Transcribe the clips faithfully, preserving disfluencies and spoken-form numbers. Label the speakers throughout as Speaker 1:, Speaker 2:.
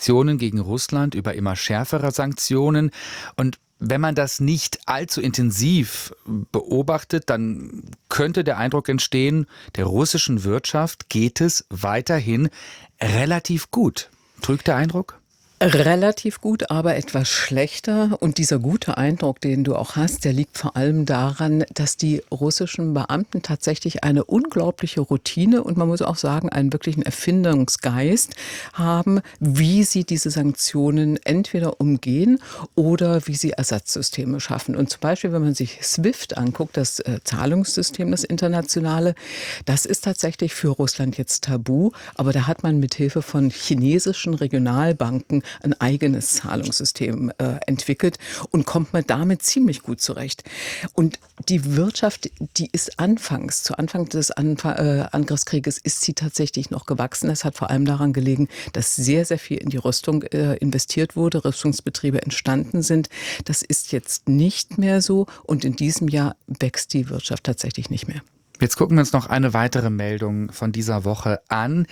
Speaker 1: Reaktionen gegen Russland, über immer schärfere Sanktionen. Und wenn man das nicht allzu intensiv beobachtet, dann könnte der Eindruck entstehen, der russischen Wirtschaft geht es weiterhin relativ gut. Trügt der Eindruck?
Speaker 2: Relativ gut, aber etwas schlechter. Und dieser gute Eindruck, den du auch hast, der liegt vor allem daran, dass die russischen Beamten tatsächlich eine unglaubliche Routine und man muss auch sagen, einen wirklichen Erfindungsgeist haben, wie sie diese Sanktionen entweder umgehen oder wie sie Ersatzsysteme schaffen. Und zum Beispiel, wenn man sich SWIFT anguckt, das äh, Zahlungssystem, das internationale, das ist tatsächlich für Russland jetzt tabu, aber da hat man mit Hilfe von chinesischen Regionalbanken ein eigenes Zahlungssystem äh, entwickelt und kommt man damit ziemlich gut zurecht. Und die Wirtschaft, die ist anfangs, zu Anfang des Anf- äh, Angriffskrieges, ist sie tatsächlich noch gewachsen. Das hat vor allem daran gelegen, dass sehr, sehr viel in die Rüstung äh, investiert wurde, Rüstungsbetriebe entstanden sind. Das ist jetzt nicht mehr so und in diesem Jahr wächst die Wirtschaft tatsächlich nicht mehr.
Speaker 1: Jetzt gucken wir uns noch eine weitere Meldung von dieser Woche an.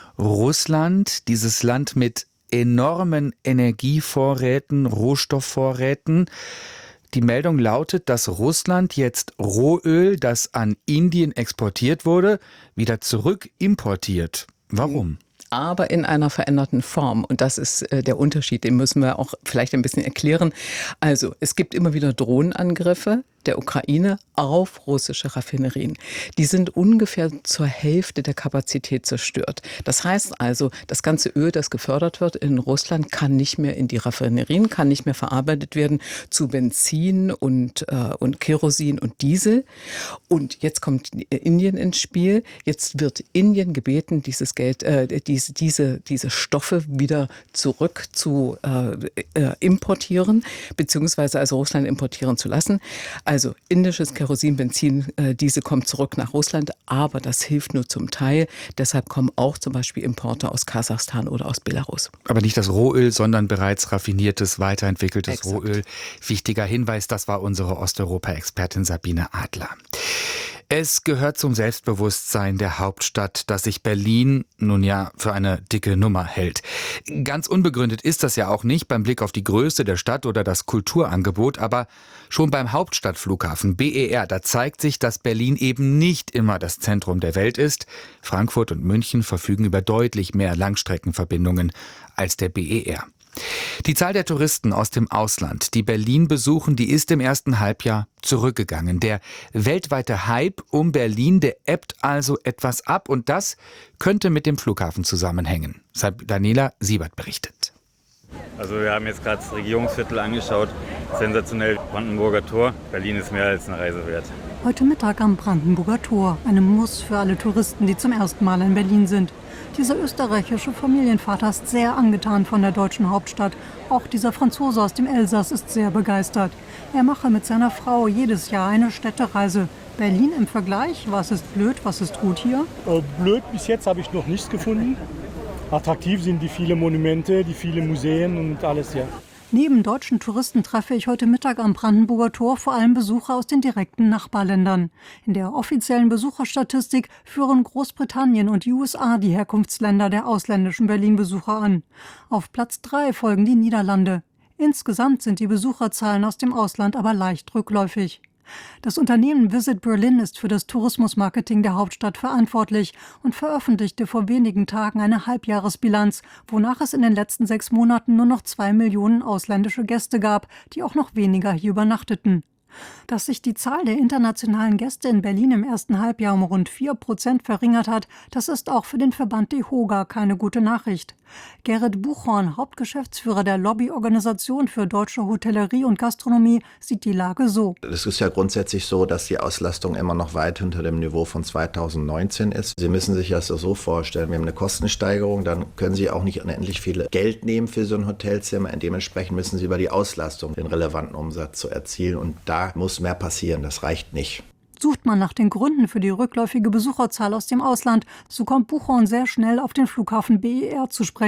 Speaker 1: Russland, dieses Land mit enormen Energievorräten, Rohstoffvorräten. Die Meldung lautet, dass Russland jetzt Rohöl, das an Indien exportiert wurde, wieder zurück importiert. Warum?
Speaker 2: Aber in einer veränderten Form. Und das ist äh, der Unterschied, den müssen wir auch vielleicht ein bisschen erklären. Also, es gibt immer wieder Drohnenangriffe der Ukraine auf russische Raffinerien. Die sind ungefähr zur Hälfte der Kapazität zerstört. Das heißt also, das ganze Öl, das gefördert wird in Russland, kann nicht mehr in die Raffinerien, kann nicht mehr verarbeitet werden zu Benzin und, äh, und Kerosin und Diesel. Und jetzt kommt Indien ins Spiel. Jetzt wird Indien gebeten, dieses Geld, äh, diese, diese, diese Stoffe wieder zurück zu äh, äh, importieren, beziehungsweise also Russland importieren zu lassen. Also indisches Kerosin, Benzin, äh, diese kommt zurück nach Russland, aber das hilft nur zum Teil. Deshalb kommen auch zum Beispiel Importe aus Kasachstan oder aus Belarus.
Speaker 1: Aber nicht das Rohöl, sondern bereits raffiniertes, weiterentwickeltes
Speaker 2: Exakt.
Speaker 1: Rohöl. Wichtiger Hinweis, das war unsere Osteuropa-Expertin Sabine Adler. Es gehört zum Selbstbewusstsein der Hauptstadt, dass sich Berlin nun ja für eine dicke Nummer hält. Ganz unbegründet ist das ja auch nicht beim Blick auf die Größe der Stadt oder das Kulturangebot, aber schon beim Hauptstadtflughafen B E R, da zeigt sich, dass Berlin eben nicht immer das Zentrum der Welt ist. Frankfurt und München verfügen über deutlich mehr Langstreckenverbindungen als der B E R. Die Zahl der Touristen aus dem Ausland, die Berlin besuchen, die ist im ersten Halbjahr zurückgegangen. Der weltweite Hype um Berlin, der ebbt also etwas ab und das könnte mit dem Flughafen zusammenhängen. Daniela Siebert berichtet.
Speaker 3: Also wir haben jetzt gerade das Regierungsviertel angeschaut. Sensationell, Brandenburger Tor. Berlin ist mehr als eine Reise wert.
Speaker 4: Heute Mittag am Brandenburger Tor, einem Muss für alle Touristen, die zum ersten Mal in Berlin sind. Dieser österreichische Familienvater ist sehr angetan von der deutschen Hauptstadt. Auch dieser Franzose aus dem Elsass ist sehr begeistert. Er mache mit seiner Frau jedes Jahr eine Städtereise. Berlin im Vergleich, was ist blöd, was ist gut hier?
Speaker 5: Äh, blöd bis jetzt habe ich noch nichts gefunden. Attraktiv sind die vielen Monumente, die vielen Museen und alles, ja.
Speaker 4: Neben deutschen Touristen treffe ich heute Mittag am Brandenburger Tor vor allem Besucher aus den direkten Nachbarländern. In der offiziellen Besucherstatistik führen Großbritannien und die U S A die Herkunftsländer der ausländischen Berlin-Besucher an. Auf Platz drei folgen die Niederlande. Insgesamt sind die Besucherzahlen aus dem Ausland aber leicht rückläufig. Das Unternehmen Visit Berlin ist für das Tourismusmarketing der Hauptstadt verantwortlich und veröffentlichte vor wenigen Tagen eine Halbjahresbilanz, wonach es in den letzten sechs Monaten nur noch zwei Millionen ausländische Gäste gab, die auch noch weniger hier übernachteten. Dass sich die Zahl der internationalen Gäste in Berlin im ersten Halbjahr um rund vier Prozent verringert hat, das ist auch für den Verband DEHOGA keine gute Nachricht. Gerrit Buchhorn, Hauptgeschäftsführer der Lobbyorganisation für deutsche Hotellerie und Gastronomie, sieht die Lage so.
Speaker 6: Es ist ja grundsätzlich so, dass die Auslastung immer noch weit hinter dem Niveau von zweitausendneunzehn ist. Sie müssen sich das so vorstellen, wir haben eine Kostensteigerung, dann können Sie auch nicht unendlich viel Geld nehmen für so ein Hotelzimmer. Dementsprechend müssen Sie über die Auslastung den relevanten Umsatz zu erzielen und da muss mehr passieren, das reicht nicht.
Speaker 4: Sucht man nach den Gründen für die rückläufige Besucherzahl aus dem Ausland, so kommt Buchhorn sehr schnell auf den Flughafen B E R zu sprechen.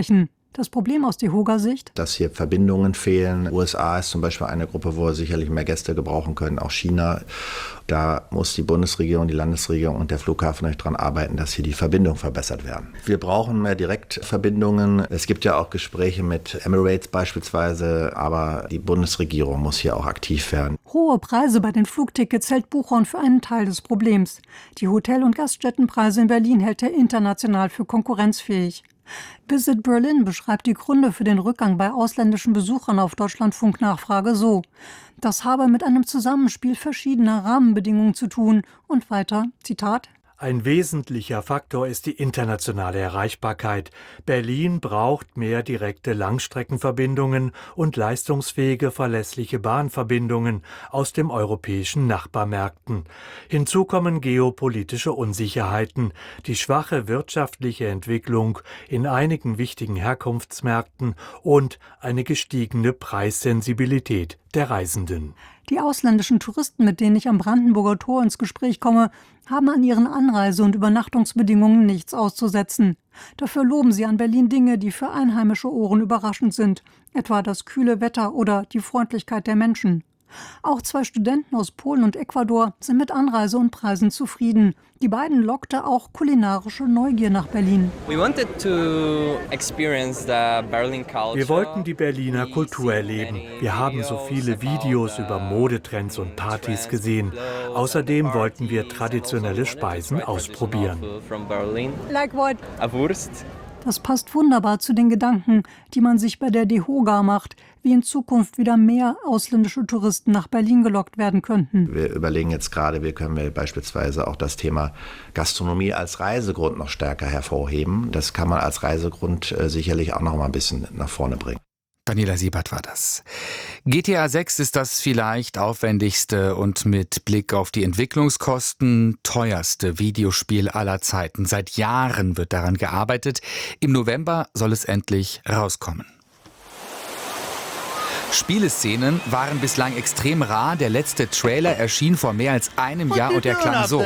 Speaker 4: Das Problem aus DEHOGA-Sicht?
Speaker 6: Dass hier Verbindungen fehlen. U S A ist zum Beispiel eine Gruppe, wo wir sicherlich mehr Gäste gebrauchen können, auch China. Da muss die Bundesregierung, die Landesregierung und der Flughafen nicht dran arbeiten, dass hier die Verbindungen verbessert werden. Wir brauchen mehr Direktverbindungen. Es gibt ja auch Gespräche mit Emirates beispielsweise, aber die Bundesregierung muss hier auch aktiv werden.
Speaker 4: Hohe Preise bei den Flugtickets hält Buchhorn für einen Teil des Problems. Die Hotel- und Gaststättenpreise in Berlin hält er international für konkurrenzfähig. Visit Berlin beschreibt die Gründe für den Rückgang bei ausländischen Besuchern auf Deutschlandfunk-Nachfrage so: Das habe mit einem Zusammenspiel verschiedener Rahmenbedingungen zu tun. Und weiter, Zitat:
Speaker 7: Ein wesentlicher Faktor ist die internationale Erreichbarkeit. Berlin braucht mehr direkte Langstreckenverbindungen und leistungsfähige, verlässliche Bahnverbindungen aus den europäischen Nachbarmärkten. Hinzu kommen geopolitische Unsicherheiten, die schwache wirtschaftliche Entwicklung in einigen wichtigen Herkunftsmärkten und eine gestiegene Preissensibilität der Reisenden.
Speaker 4: Die ausländischen Touristen, mit denen ich am Brandenburger Tor ins Gespräch komme, haben an ihren Anreise- und Übernachtungsbedingungen nichts auszusetzen. Dafür loben sie an Berlin Dinge, die für einheimische Ohren überraschend sind, etwa das kühle Wetter oder die Freundlichkeit der Menschen. Auch zwei Studenten aus Polen und Ecuador sind mit Anreise und Preisen zufrieden. Die beiden lockte auch kulinarische Neugier nach Berlin.
Speaker 7: Wir wollten die Berliner Kultur erleben. Wir haben so viele Videos über Modetrends und Partys gesehen. Außerdem wollten wir traditionelle Speisen ausprobieren.
Speaker 4: Like what? Wurst. Das passt wunderbar zu den Gedanken, die man sich bei der DEHOGA macht, wie in Zukunft wieder mehr ausländische Touristen nach Berlin gelockt werden könnten.
Speaker 6: Wir überlegen jetzt gerade, wie können wir beispielsweise auch das Thema Gastronomie als Reisegrund noch stärker hervorheben. Das kann man als Reisegrund äh, sicherlich auch noch mal ein bisschen nach vorne bringen.
Speaker 1: Daniela Siebert war das. G T A sechs ist das vielleicht aufwendigste und mit Blick auf die Entwicklungskosten teuerste Videospiel aller Zeiten. Seit Jahren wird daran gearbeitet. Im November soll es endlich rauskommen. Spieleszenen waren bislang extrem rar. Der letzte Trailer erschien vor mehr als einem Jahr und er klang so.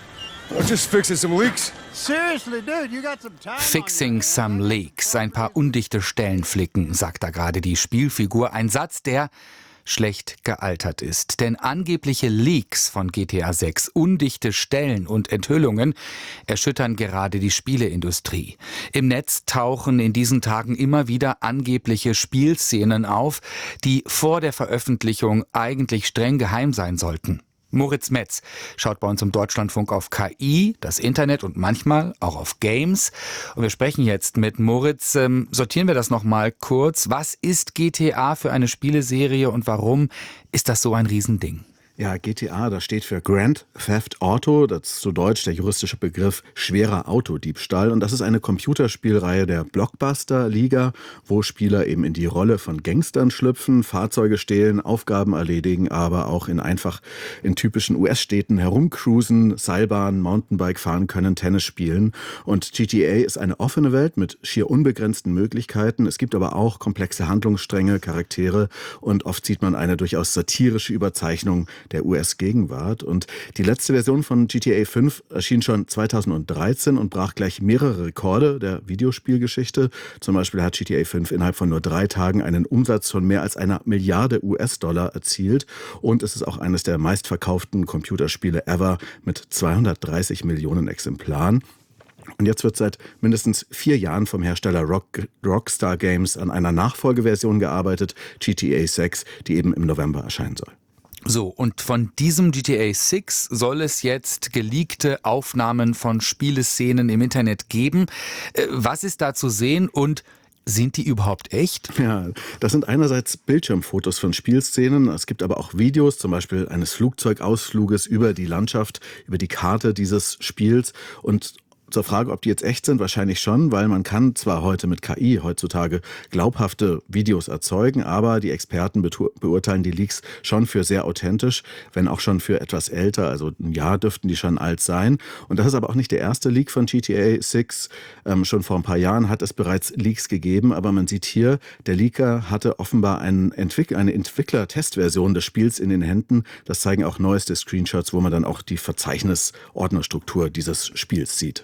Speaker 1: Fixing some leaks. Ein paar undichte Stellen flicken, sagt da gerade die Spielfigur. Ein Satz, der schlecht gealtert ist. Denn angebliche Leaks von G T A sechs, undichte Stellen und Enthüllungen erschüttern gerade die Spieleindustrie. Im Netz tauchen in diesen Tagen immer wieder angebliche Spielszenen auf, die vor der Veröffentlichung eigentlich streng geheim sein sollten. Moritz Metz schaut bei uns im Deutschlandfunk auf K I, das Internet und manchmal auch auf Games. Und wir sprechen jetzt mit Moritz. Ähm, sortieren wir das nochmal kurz. Was ist G T A für eine Spieleserie und warum ist das so ein Riesending?
Speaker 8: Ja, G T A, das steht für Grand Theft Auto, das ist zu Deutsch der juristische Begriff schwerer Autodiebstahl. Und das ist eine Computerspielreihe der Blockbuster-Liga, wo Spieler eben in die Rolle von Gangstern schlüpfen, Fahrzeuge stehlen, Aufgaben erledigen, aber auch in einfach in typischen U S-Städten herumcruisen, Seilbahn, Mountainbike fahren können, Tennis spielen. Und G T A ist eine offene Welt mit schier unbegrenzten Möglichkeiten. Es gibt aber auch komplexe Handlungsstränge, Charaktere und oft sieht man eine durchaus satirische Überzeichnung der U S-Gegenwart. Und die letzte Version von G T A fünf erschien schon zweitausenddreizehn und brach gleich mehrere Rekorde der Videospielgeschichte. Zum Beispiel hat G T A fünf innerhalb von nur drei Tagen einen Umsatz von mehr als einer Milliarde U S-Dollar erzielt. Und es ist auch eines der meistverkauften Computerspiele ever mit zweihundertdreißig Millionen Exemplaren. Und jetzt wird seit mindestens vier Jahren vom Hersteller Rock, Rockstar Games an einer Nachfolgeversion gearbeitet, G T A sechs, die eben im November erscheinen soll.
Speaker 1: So, und von diesem G T A sechs soll es jetzt geleakte Aufnahmen von Spieleszenen im Internet geben. Was ist da zu sehen und sind die überhaupt echt?
Speaker 8: Ja, das sind einerseits Bildschirmfotos von Spielszenen. Es gibt aber auch Videos, zum Beispiel eines Flugzeugausfluges über die Landschaft, über die Karte dieses Spiels. Und zur Frage, ob die jetzt echt sind, wahrscheinlich schon, weil man kann zwar heute mit K I heutzutage glaubhafte Videos erzeugen, aber die Experten beurteilen die Leaks schon für sehr authentisch, wenn auch schon für etwas älter, also ein Jahr dürften die schon alt sein. Und das ist aber auch nicht der erste Leak von G T A sechs. Ähm, schon vor ein paar Jahren hat es bereits Leaks gegeben, aber man sieht hier, der Leaker hatte offenbar einen Entwick- eine Entwickler-Testversion des Spiels in den Händen. Das zeigen auch neueste Screenshots, wo man dann auch die Verzeichnisordnerstruktur dieses Spiels sieht.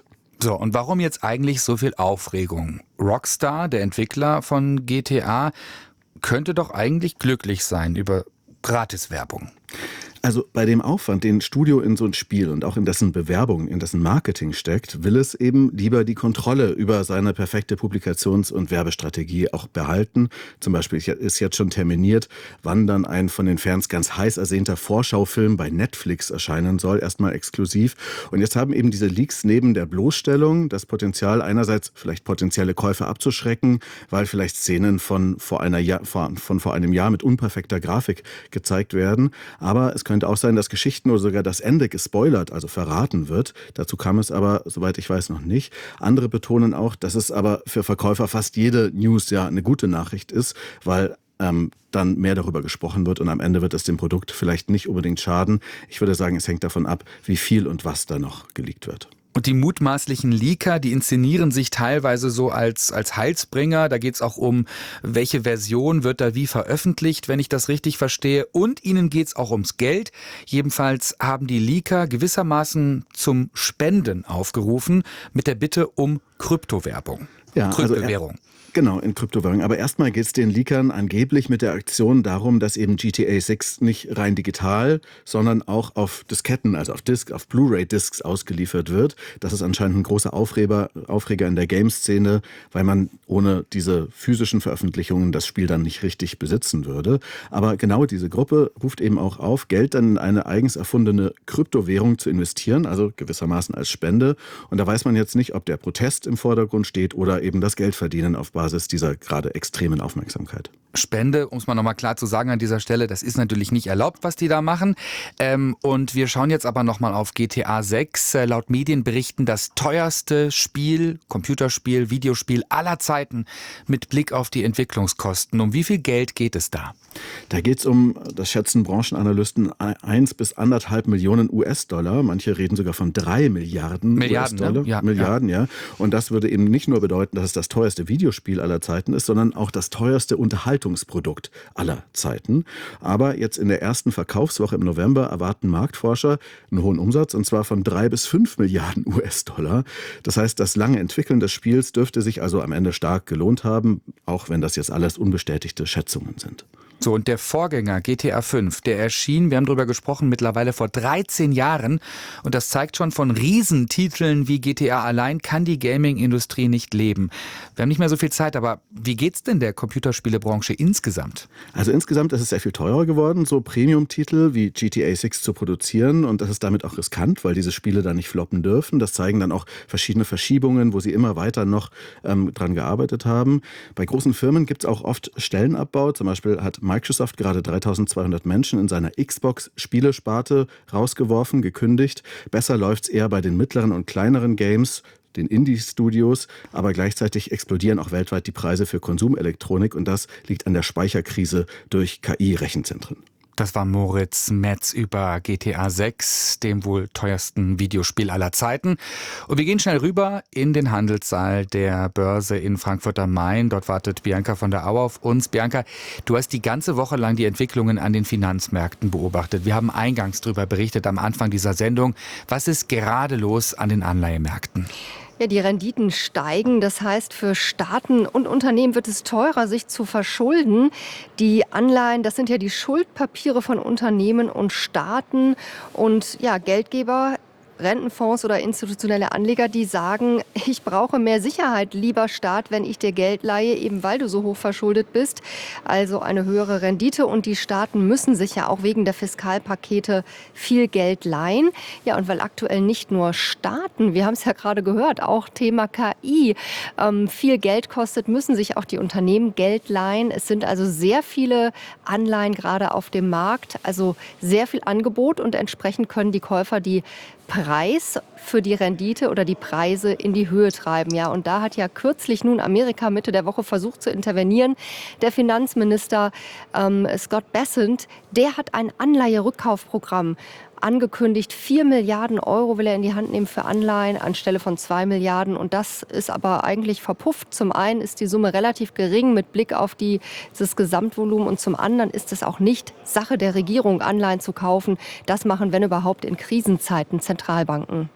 Speaker 1: So, und warum jetzt eigentlich so viel Aufregung? Rockstar, der Entwickler von G T A, könnte doch eigentlich glücklich sein über Gratiswerbung.
Speaker 8: Also bei dem Aufwand, den ein Studio in so ein Spiel und auch in dessen Bewerbung, in dessen Marketing steckt, will es eben lieber die Kontrolle über seine perfekte Publikations- und Werbestrategie auch behalten. Zum Beispiel ist jetzt schon terminiert, wann dann ein von den Fans ganz heiß ersehnter Vorschaufilm bei Netflix erscheinen soll, erstmal exklusiv. Und jetzt haben eben diese Leaks neben der Bloßstellung das Potenzial, einerseits vielleicht potenzielle Käufer abzuschrecken, weil vielleicht Szenen von vor, einer Jahr, von, von vor einem Jahr mit unperfekter Grafik gezeigt werden. Aber es könnte auch sein, dass Geschichten oder sogar das Ende gespoilert, also verraten wird. Dazu kam es aber, soweit ich weiß, noch nicht. Andere betonen auch, dass es aber für Verkäufer fast jede News ja eine gute Nachricht ist, weil ähm, dann mehr darüber gesprochen wird und am Ende wird es dem Produkt vielleicht nicht unbedingt schaden. Ich würde sagen, es hängt davon ab, wie viel und was da noch geleakt wird.
Speaker 1: Und die mutmaßlichen Leaker, die inszenieren sich teilweise so als, als Heilsbringer. Da geht es auch um, welche Version wird da wie veröffentlicht, wenn ich das richtig verstehe. Und ihnen geht es auch ums Geld. Jedenfalls haben die Leaker gewissermaßen zum Spenden aufgerufen mit der Bitte um Kryptowerbung.
Speaker 8: Ja,
Speaker 1: Kryptowährung.
Speaker 8: Also Genau, in Kryptowährung. Aber erstmal geht es den Leakern angeblich mit der Aktion darum, dass eben G T A sechs nicht rein digital, sondern auch auf Disketten, also auf Disc, auf Blu-ray-Discs ausgeliefert wird. Das ist anscheinend ein großer Aufreger, Aufreger in der Game-Szene, weil man ohne diese physischen Veröffentlichungen das Spiel dann nicht richtig besitzen würde. Aber genau diese Gruppe ruft eben auch auf, Geld dann in eine eigens erfundene Kryptowährung zu investieren, also gewissermaßen als Spende. Und da weiß man jetzt nicht, ob der Protest im Vordergrund steht oder eben das Geldverdienen auf Basis Basis dieser gerade extremen Aufmerksamkeit.
Speaker 1: Spende, um es mal nochmal klar zu sagen an dieser Stelle, das ist natürlich nicht erlaubt, was die da machen. Ähm, und wir schauen jetzt aber nochmal auf G T A sechs. Äh, laut Medienberichten das teuerste Spiel, Computerspiel, Videospiel aller Zeiten mit Blick auf die Entwicklungskosten. Um wie viel Geld geht es da?
Speaker 8: Da geht es um, das schätzen Branchenanalysten, eins bis anderthalb Millionen U S-Dollar. Manche reden sogar von drei Milliarden,
Speaker 1: Milliarden
Speaker 8: U S-Dollar.
Speaker 1: Ne? Ja,
Speaker 8: Milliarden,
Speaker 1: ja.
Speaker 8: ja. Und das würde eben nicht nur bedeuten, dass es das teuerste Videospiel aller Zeiten ist, sondern auch das teuerste Unterhaltungsprodukt aller Zeiten. Aber jetzt in der ersten Verkaufswoche im November erwarten Marktforscher einen hohen Umsatz, und zwar von drei bis fünf Milliarden U S-Dollar. Das heißt, das lange Entwickeln des Spiels dürfte sich also am Ende stark gelohnt haben, auch wenn das jetzt alles unbestätigte Schätzungen sind.
Speaker 1: So, und der Vorgänger G T A fünf, der erschien, wir haben darüber gesprochen, mittlerweile vor dreizehn Jahren. Und das zeigt schon, von Riesentiteln wie G T A allein kann die Gaming-Industrie nicht leben. Wir haben nicht mehr so viel Zeit, aber wie geht's denn der Computerspielebranche insgesamt?
Speaker 8: Also insgesamt ist es sehr viel teurer geworden, so Premium-Titel wie G T A sechs zu produzieren. Und das ist damit auch riskant, weil diese Spiele da nicht floppen dürfen. Das zeigen dann auch verschiedene Verschiebungen, wo sie immer weiter noch ähm, dran gearbeitet haben. Bei großen Firmen gibt es auch oft Stellenabbau. Zum Beispiel hat Microsoft gerade dreitausendzweihundert Menschen in seiner Xbox-Spielesparte rausgeworfen, gekündigt. Besser läuft's eher bei den mittleren und kleineren Games, den Indie-Studios, aber gleichzeitig explodieren auch weltweit die Preise für Konsumelektronik, und das liegt an der Speicherkrise durch K I-Rechenzentren.
Speaker 1: Das war Moritz Metz über G T A sechs, dem wohl teuersten Videospiel aller Zeiten. Und wir gehen schnell rüber in den Handelssaal der Börse in Frankfurt am Main. Dort wartet Bianca von der Au auf uns. Bianca, du hast die ganze Woche lang die Entwicklungen an den Finanzmärkten beobachtet. Wir haben eingangs darüber berichtet am Anfang dieser Sendung. Was ist gerade los an den Anleihemärkten?
Speaker 9: Ja, die Renditen steigen. Das heißt, für Staaten und Unternehmen wird es teurer, sich zu verschulden. Die Anleihen, das sind ja die Schuldpapiere von Unternehmen und Staaten. Und ja, Geldgeber, Rentenfonds oder institutionelle Anleger, die sagen, ich brauche mehr Sicherheit, lieber Staat, wenn ich dir Geld leihe, eben weil du so hoch verschuldet bist. Also eine höhere Rendite, und die Staaten müssen sich ja auch wegen der Fiskalpakete viel Geld leihen. Ja, und weil aktuell nicht nur Staaten, wir haben es ja gerade gehört, auch Thema K I, ähm, viel Geld kostet, müssen sich auch die Unternehmen Geld leihen. Es sind also sehr viele Anleihen gerade auf dem Markt, also sehr viel Angebot, und entsprechend können die Käufer die Preis für die Rendite oder die Preise in die Höhe treiben. Ja, und da hat ja kürzlich nun Amerika Mitte der Woche versucht zu intervenieren. Der Finanzminister ähm, Scott Bessent, der hat ein Anleiherückkaufprogramm angekündigt. Vier Milliarden Euro will er in die Hand nehmen für Anleihen anstelle von zwei Milliarden. Und das ist aber eigentlich verpufft. Zum einen ist die Summe relativ gering mit Blick auf die, das Gesamtvolumen. Und zum anderen ist es auch nicht Sache der Regierung, Anleihen zu kaufen. Das machen, wenn überhaupt, in Krisenzeiten Zentralbanken.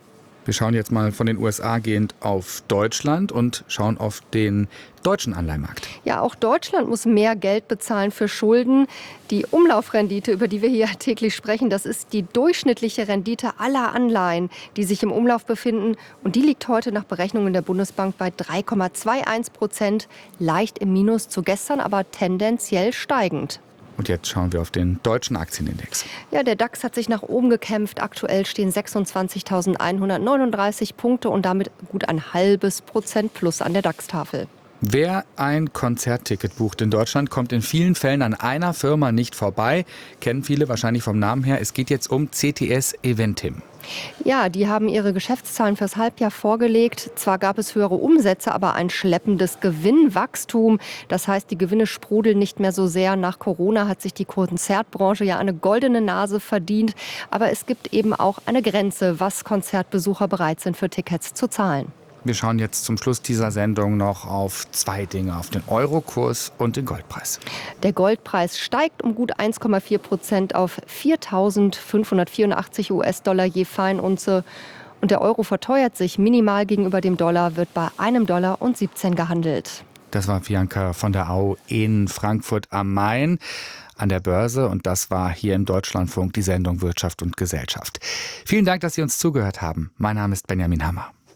Speaker 1: Wir schauen jetzt mal von den U S A gehend auf Deutschland und schauen auf den deutschen Anleihenmarkt.
Speaker 9: Ja, auch Deutschland muss mehr Geld bezahlen für Schulden. Die Umlaufrendite, über die wir hier täglich sprechen, das ist die durchschnittliche Rendite aller Anleihen, die sich im Umlauf befinden. Und die liegt heute nach Berechnungen der Bundesbank bei drei Komma einundzwanzig Prozent. Leicht im Minus zu gestern, aber tendenziell steigend.
Speaker 1: Und jetzt schauen wir auf den deutschen Aktienindex.
Speaker 9: Ja, der DAX hat sich nach oben gekämpft. Aktuell stehen sechsundzwanzigtausendeinhundertneununddreißig Punkte und damit gut ein halbes Prozent plus an der DAX-Tafel.
Speaker 1: Wer ein Konzertticket bucht in Deutschland, kommt in vielen Fällen an einer Firma nicht vorbei. Kennen viele wahrscheinlich vom Namen her. Es geht jetzt um C T S Eventim.
Speaker 9: Ja, die haben ihre Geschäftszahlen fürs Halbjahr vorgelegt. Zwar gab es höhere Umsätze, aber ein schleppendes Gewinnwachstum. Das heißt, die Gewinne sprudeln nicht mehr so sehr. Nach Corona hat sich die Konzertbranche ja eine goldene Nase verdient. Aber es gibt eben auch eine Grenze, was Konzertbesucher bereit sind, für Tickets zu zahlen.
Speaker 1: Wir schauen jetzt zum Schluss dieser Sendung noch auf zwei Dinge, auf den Eurokurs und den Goldpreis.
Speaker 9: Der Goldpreis steigt um gut eins Komma vier Prozent auf viertausendfünfhundertvierundachtzig US-Dollar je Feinunze. Und der Euro verteuert sich minimal gegenüber dem Dollar, wird bei einem Dollar und siebzehn gehandelt.
Speaker 1: Das war Bianca von der Au in Frankfurt am Main an der Börse. Und das war hier im Deutschlandfunk die Sendung Wirtschaft und Gesellschaft. Vielen Dank, dass Sie uns zugehört haben. Mein Name ist Benjamin Hammer.